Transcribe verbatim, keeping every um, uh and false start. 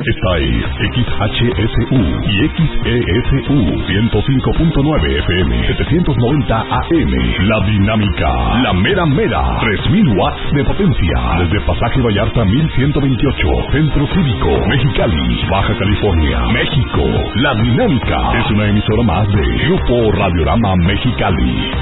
Esta es X H S U y X E S U ciento cinco punto nueve F M, setecientos noventa A M. La Dinámica, la mera mera, tres mil watts de potencia. Desde Pasaje Vallarta mil ciento veintiocho, Centro Cívico, Mexicali, Baja California, México. La Dinámica es una emisora más de Grupo Radiorama Mexicali.